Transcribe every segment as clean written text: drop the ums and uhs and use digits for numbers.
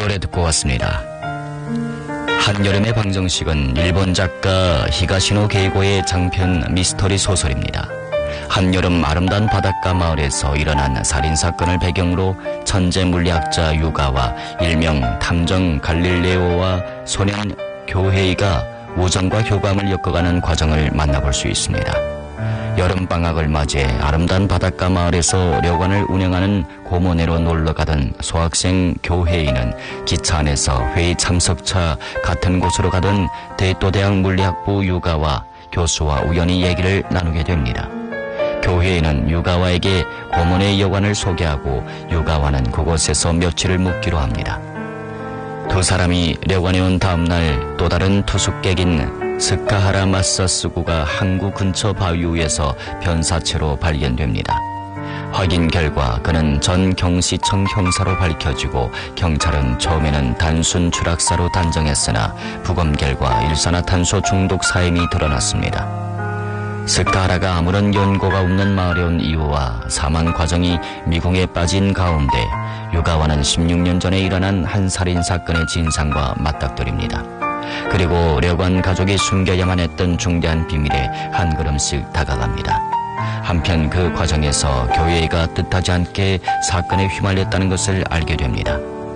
노래 듣고 왔습니다. 한여름의 방정식은 일본 작가 히가시노 게이고의 장편 미스터리 소설입니다. 한여름 아름다운 바닷가 마을에서 일어난 살인사건을 배경으로 천재 물리학자 유가와 일명 탐정 갈릴레오와 소년 교헤이가 우정과 교감을 엮어가는 과정을 만나볼 수 있습니다. 여름방학을 맞이해 아름다운 바닷가 마을에서 료관을 운영하는 고모네로 놀러가던 소학생 교회인은 기차 안에서 회의 참석차 같은 곳으로 가던 대도대학 물리학부 유가와 교수와 우연히 얘기를 나누게 됩니다. 교회인은 유가와에게 고모네 여관을 소개하고 유가와는 그곳에서 며칠을 묵기로 합니다. 두 사람이 료관에 온 다음날 또 다른 투숙객인 스카하라 마사스구가 항구 근처 바위 위에서 변사체로 발견됩니다. 확인 결과 그는 전 경시청 형사로 밝혀지고 경찰은 처음에는 단순 추락사로 단정했으나 부검 결과 일산화탄소 중독 사임이 드러났습니다. 스카하라가 아무런 연고가 없는 마을에 온 이유와 사망 과정이 미궁에 빠진 가운데 유가와는 16년 전에 일어난 한 살인사건의 진상과 맞닥뜨립니다. 그리고 료관 가족이 숨겨야만 했던 중대한 비밀에 한 걸음씩 다가갑니다. 한편 그 과정에서 교회가 뜻하지 않게 사건에 휘말렸다는 것을 알게 됩니다.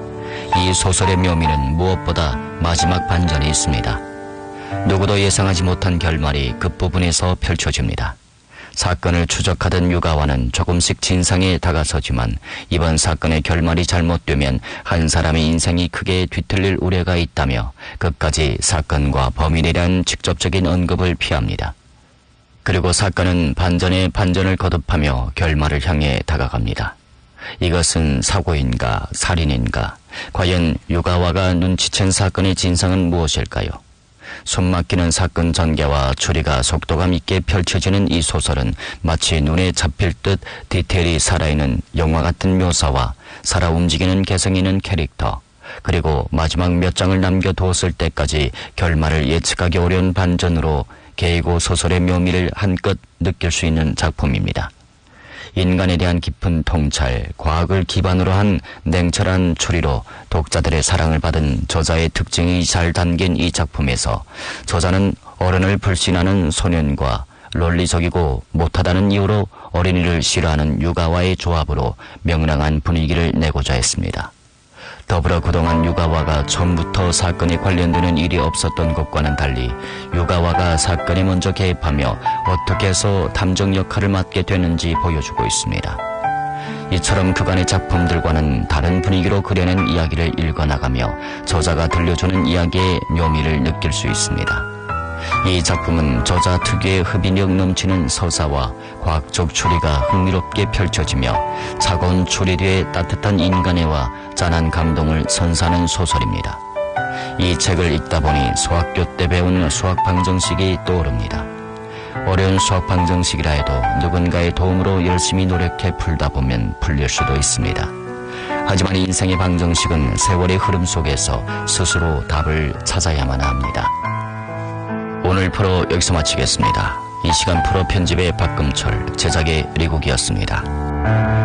이 소설의 묘미는 무엇보다 마지막 반전이 있습니다. 누구도 예상하지 못한 결말이 끝부분에서 펼쳐집니다. 사건을 추적하던 유가와는 조금씩 진상에 다가서지만 이번 사건의 결말이 잘못되면 한 사람의 인생이 크게 뒤틀릴 우려가 있다며 끝까지 사건과 범인에 대한 직접적인 언급을 피합니다. 그리고 사건은 반전에 반전을 거듭하며 결말을 향해 다가갑니다. 이것은 사고인가 살인인가? 과연 유가와가 눈치챈 사건의 진상은 무엇일까요? 숨막히는 사건 전개와 추리가 속도감 있게 펼쳐지는 이 소설은 마치 눈에 잡힐 듯 디테일이 살아있는 영화 같은 묘사와 살아 움직이는 개성 있는 캐릭터, 그리고 마지막 몇 장을 남겨두었을 때까지 결말을 예측하기 어려운 반전으로 게이고 소설의 묘미를 한껏 느낄 수 있는 작품입니다. 인간에 대한 깊은 통찰, 과학을 기반으로 한 냉철한 추리로 독자들의 사랑을 받은 저자의 특징이 잘 담긴 이 작품에서 저자는 어른을 불신하는 소년과 논리적이고 못하다는 이유로 어린이를 싫어하는 유가와의 조합으로 명랑한 분위기를 내고자 했습니다. 더불어 그동안 유가와가 처음부터 사건에 관련되는 일이 없었던 것과는 달리 유가와가 사건에 먼저 개입하며 어떻게 해서 탐정 역할을 맡게 되는지 보여주고 있습니다. 이처럼 그간의 작품들과는 다른 분위기로 그려낸 이야기를 읽어나가며 저자가 들려주는 이야기의 묘미를 느낄 수 있습니다. 이 작품은 저자 특유의 흡인력 넘치는 서사와 과학적 추리가 흥미롭게 펼쳐지며 차가운 추리 뒤에 따뜻한 인간애와 짠한 감동을 선사하는 소설입니다. 이 책을 읽다 보니 소학교 때 배운 수학 방정식이 떠오릅니다. 어려운 수학 방정식이라 해도 누군가의 도움으로 열심히 노력해 풀다 보면 풀릴 수도 있습니다. 하지만 인생의 방정식은 세월의 흐름 속에서 스스로 답을 찾아야만 합니다. 오늘 프로 여기서 마치겠습니다. 이 시간 프로 편집의 박금철, 제작의 리국이었습니다.